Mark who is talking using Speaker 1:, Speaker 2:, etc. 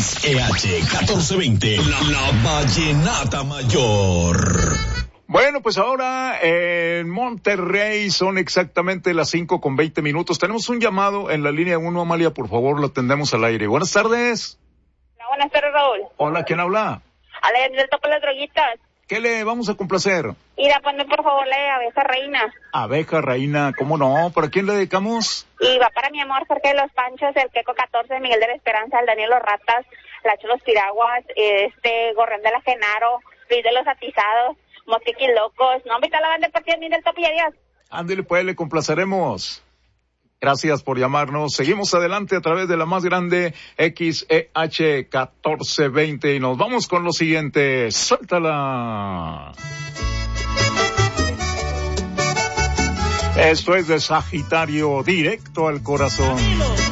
Speaker 1: XEH 1420, la Vallenata Mayor.
Speaker 2: Bueno, pues ahora en Monterrey son exactamente las 5:20. Tenemos un llamado en la línea 1, Amalia, por favor, lo atendemos al aire. Buenas tardes.
Speaker 3: Hola, buenas tardes, Raúl.
Speaker 2: Hola, ¿quién habla?
Speaker 3: Ale, del Topo de las Droguitas.
Speaker 2: ¿Qué le vamos a complacer?
Speaker 3: Mira, ponme por favor la de Abeja Reina.
Speaker 2: Abeja Reina, ¿cómo no? ¿Para quién le dedicamos?
Speaker 3: Y va para mi amor, Jorge de los Panchos, el Queco 14, Miguel de la Esperanza, el Daniel Los Ratas, la Cholos Piraguas, Gorrión de la Genaro, Luis de los Atizados, Mosquiquis Locos. No, invita a la banda de partida del Topo y adiós.
Speaker 2: Ándale, pues, le complaceremos. Gracias por llamarnos. Seguimos adelante a través de la más grande XEH 1420 y nos vamos con lo siguiente. ¡Suéltala! Esto es de Sagitario, directo al corazón.